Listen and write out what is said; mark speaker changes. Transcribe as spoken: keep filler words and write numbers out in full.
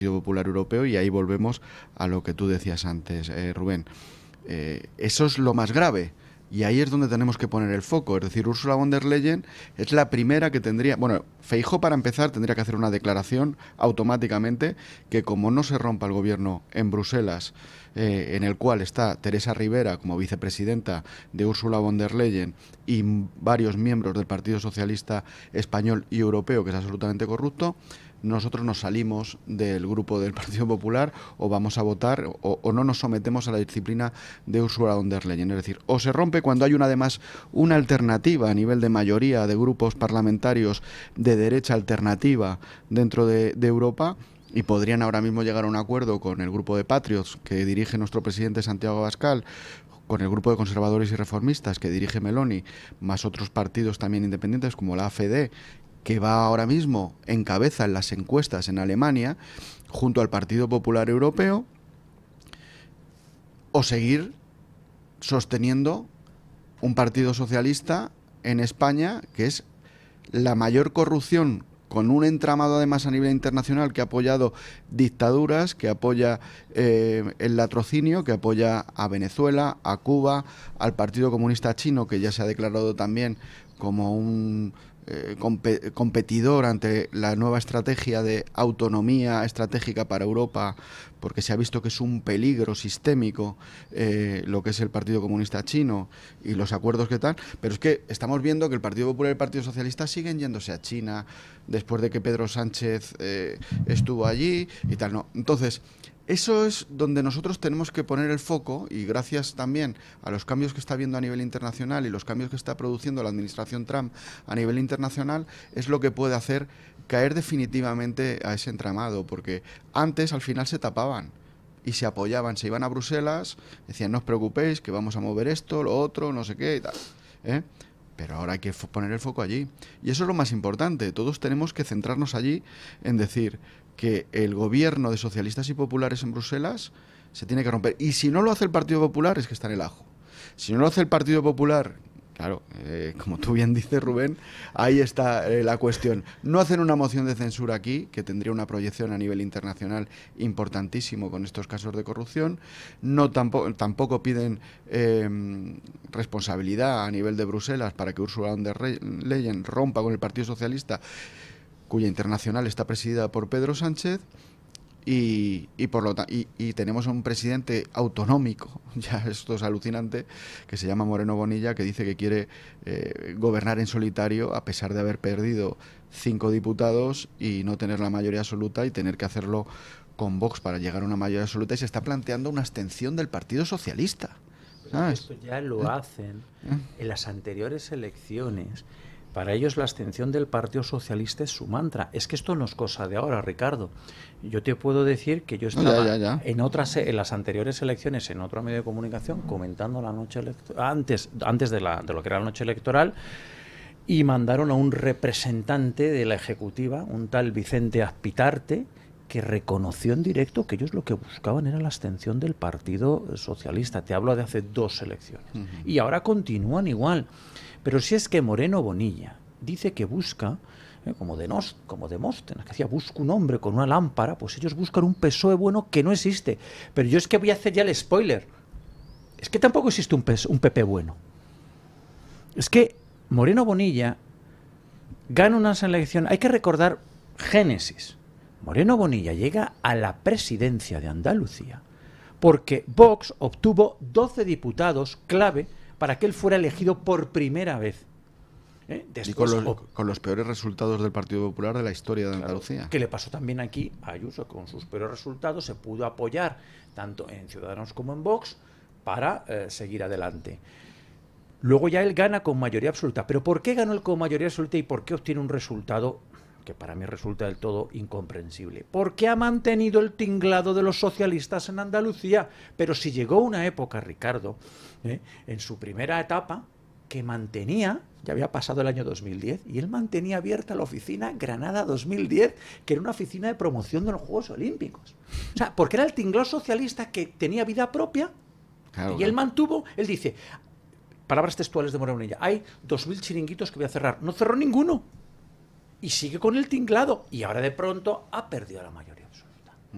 Speaker 1: Partido Popular Europeo, y ahí volvemos a lo que tú decías antes, eh, Rubén. Eh, eso es lo más grave. Y ahí es donde tenemos que poner el foco. Es decir, Ursula von der Leyen es la primera que tendría... Bueno, Feijóo, para empezar, tendría que hacer una declaración automáticamente que, como no se rompa el gobierno en Bruselas, eh, en el cual está Teresa Rivera como vicepresidenta de Ursula von der Leyen y varios miembros del Partido Socialista Español y Europeo, que es absolutamente corrupto, nosotros nos salimos del grupo del Partido Popular o vamos a votar o, o no nos sometemos a la disciplina de Ursula von der Leyen. Es decir, o se rompe cuando hay una, además una alternativa a nivel de mayoría de grupos parlamentarios de derecha alternativa dentro de, de Europa, y podrían ahora mismo llegar a un acuerdo con el grupo de Patriots que dirige nuestro presidente Santiago Abascal, con el grupo de conservadores y reformistas que dirige Meloni, más otros partidos también independientes como la A F D, que va ahora mismo en cabeza en las encuestas en Alemania, junto al Partido Popular Europeo, o seguir sosteniendo un partido socialista en España, que es la mayor corrupción, con un entramado además a nivel internacional que ha apoyado dictaduras, que apoya eh, el latrocinio, que apoya a Venezuela, a Cuba, al Partido Comunista Chino, que ya se ha declarado también como un eh, comp- competidor ante la nueva estrategia de autonomía estratégica para Europa, porque se ha visto que es un peligro sistémico eh, lo que es el Partido Comunista Chino y los acuerdos que tal, pero es que estamos viendo que el Partido Popular y el Partido Socialista siguen yéndose a China después de que Pedro Sánchez eh, estuvo allí y tal, ¿no? Entonces, eso es donde nosotros tenemos que poner el foco, y gracias también a los cambios que está habiendo a nivel internacional y los cambios que está produciendo la administración Trump a nivel internacional, es lo que puede hacer caer definitivamente a ese entramado, porque antes al final se tapaban y se apoyaban, se iban a Bruselas, decían no os preocupéis que vamos a mover esto, lo otro, no sé qué y tal, ¿eh? Pero ahora hay que poner el foco allí. Y eso es lo más importante. Todos tenemos que centrarnos allí en decir que el gobierno de socialistas y populares en Bruselas se tiene que romper. Y si no lo hace el Partido Popular, es que está en el ajo. Si no lo hace el Partido Popular, claro, eh, como tú bien dices, Rubén, ahí está eh, la cuestión. No hacen una moción de censura aquí, que tendría una proyección a nivel internacional importantísimo con estos casos de corrupción. No tampoco, tampoco piden eh, responsabilidad a nivel de Bruselas para que Ursula von der Leyen rompa con el Partido Socialista, cuya internacional está presidida por Pedro Sánchez. Y, y por lo y, y tenemos a un presidente autonómico, ya esto es alucinante, que se llama Moreno Bonilla, que dice que quiere eh, gobernar en solitario a pesar de haber perdido cinco diputados y no tener la mayoría absoluta, y tener que hacerlo con Vox para llegar a una mayoría absoluta, y se está planteando una abstención del Partido Socialista. ¿Sabes?
Speaker 2: Esto ya lo
Speaker 1: ¿Eh?
Speaker 2: hacen
Speaker 1: ¿Eh?
Speaker 2: en las anteriores elecciones. Para ellos la abstención del Partido Socialista es su mantra. Es que esto no es cosa de ahora, Ricardo. Yo te puedo decir que yo estaba
Speaker 1: no, ya, ya, ya.
Speaker 2: en otras, en las anteriores elecciones, en otro medio de comunicación, comentando la noche antes, antes de, la, de lo que era la noche electoral, y mandaron a un representante de la Ejecutiva, un tal Vicente Azpitarte, que reconoció en directo que ellos lo que buscaban era la abstención del Partido Socialista. Te hablo de hace dos elecciones. Uh-huh. Y ahora continúan igual. Pero si es que Moreno Bonilla dice que busca, eh, como, de Nos, como Demóstenes, que decía, busca un hombre con una lámpara, pues ellos buscan un P S O E bueno que no existe. Pero yo es que voy a hacer ya el spoiler. Es que tampoco existe un, P S, un P P bueno. Es que Moreno Bonilla gana unas elecciones. Hay que recordar Génesis. Moreno Bonilla llega a la presidencia de Andalucía porque Vox obtuvo doce diputados clave para que él fuera elegido por primera vez. ¿Eh? Después,
Speaker 1: y con los, con los peores resultados del Partido Popular de la historia de Andalucía.
Speaker 2: Claro, que le pasó también aquí a Ayuso, con sus peores resultados se pudo apoyar tanto en Ciudadanos como en Vox para eh, seguir adelante. Luego ya él gana con mayoría absoluta. ¿Pero por qué ganó él con mayoría absoluta y por qué obtiene un resultado que para mí resulta del todo incomprensible? Porque ha mantenido el tinglado de los socialistas en Andalucía. Pero si llegó una época, Ricardo, ¿eh? en su primera etapa, que mantenía, ya había pasado el año dos mil diez, y él mantenía abierta la oficina Granada dos mil diez, que era una oficina de promoción de los Juegos Olímpicos. O sea, porque era el tinglado socialista que tenía vida propia, claro, y él mantuvo, él dice, palabras textuales de Moreno Bonilla, hay dos mil chiringuitos que voy a cerrar. No cerró ninguno. Y sigue con el tinglado. Y ahora de pronto ha perdido la mayoría.